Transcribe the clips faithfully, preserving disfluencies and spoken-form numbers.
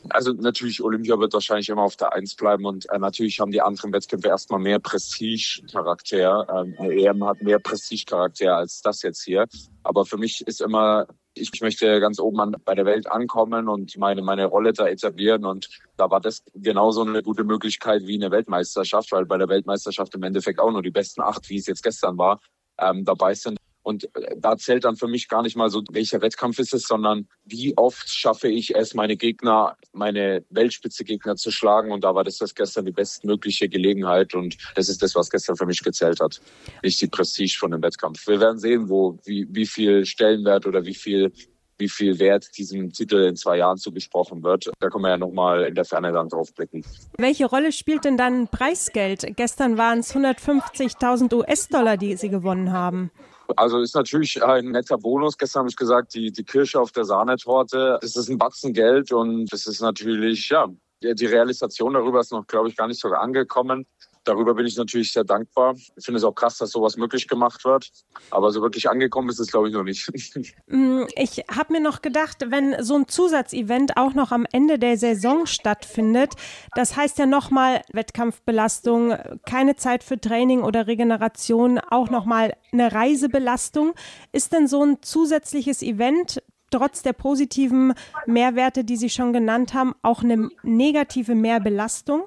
Also natürlich, Olympia wird wahrscheinlich immer auf der Eins bleiben und äh, natürlich haben die anderen Wettkämpfe erstmal mehr Prestige-Charakter. Ähm, eine E M hat mehr Prestige-Charakter als das jetzt hier. Aber für mich ist immer, ich, ich möchte ganz oben an, bei der Welt ankommen und meine, meine Rolle da etablieren. Und da war das genauso eine gute Möglichkeit wie eine Weltmeisterschaft, weil bei der Weltmeisterschaft im Endeffekt auch nur die besten acht, wie es jetzt gestern war, ähm, dabei sind. Und da zählt dann für mich gar nicht mal so, welcher Wettkampf ist es, sondern wie oft schaffe ich es, meine Gegner, meine Weltspitze-Gegner zu schlagen. Und da war das, das gestern die bestmögliche Gelegenheit. Und das ist das, was gestern für mich gezählt hat. Nicht die Prestige von dem Wettkampf. Wir werden sehen, wo, wie, wie viel Stellenwert oder wie viel, wie viel Wert diesem Titel in zwei Jahren zugesprochen wird. Da können wir ja nochmal in der Ferne dann drauf blicken. Welche Rolle spielt denn dann Preisgeld? Gestern waren es hundertfünfzigtausend U S-Dollar, die Sie gewonnen haben. Also ist natürlich ein netter Bonus. Gestern habe ich gesagt, die, die Kirsche auf der Sahnetorte. Das ist ein Batzen Geld und das ist natürlich, ja, die Realisation darüber ist noch, glaube ich, gar nicht so angekommen. Darüber bin ich natürlich sehr dankbar. Ich finde es auch krass, dass sowas möglich gemacht wird. Aber so wirklich angekommen ist es, glaube ich, noch nicht. Ich habe mir noch gedacht, wenn so ein Zusatzevent auch noch am Ende der Saison stattfindet, das heißt ja nochmal Wettkampfbelastung, keine Zeit für Training oder Regeneration, auch nochmal eine Reisebelastung. Ist denn so ein zusätzliches Event trotz der positiven Mehrwerte, die Sie schon genannt haben, auch eine negative Mehrbelastung?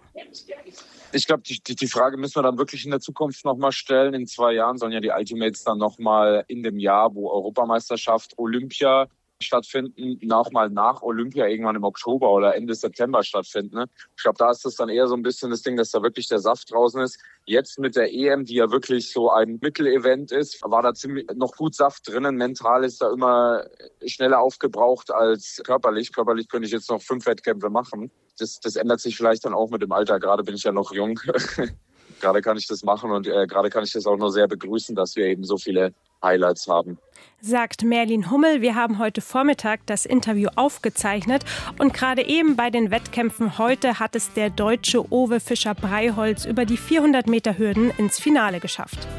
Ich glaube, die, die, die Frage müssen wir dann wirklich in der Zukunft nochmal stellen. In zwei Jahren sollen ja die Ultimates dann nochmal in dem Jahr, wo Europameisterschaft, Olympia stattfinden, nochmal nach Olympia irgendwann im Oktober oder Ende September stattfinden. Ich glaube, da ist das dann eher so ein bisschen das Ding, dass da wirklich der Saft draußen ist. Jetzt mit der E M, die ja wirklich so ein Mittelevent ist, war da ziemlich noch gut Saft drinnen. Mental ist da immer schneller aufgebraucht als körperlich. Körperlich könnte ich jetzt noch fünf Wettkämpfe machen. Das, das ändert sich vielleicht dann auch mit dem Alter. Gerade bin ich ja noch jung. Gerade kann ich das machen und äh, gerade kann ich das auch nur sehr begrüßen, dass wir eben so viele Highlights haben. Sagt Merlin Hummel. Wir haben heute Vormittag das Interview aufgezeichnet und gerade eben bei den Wettkämpfen heute hat es der Deutsche Owe Fischer-Breiholz über die vierhundert Meter Hürden ins Finale geschafft.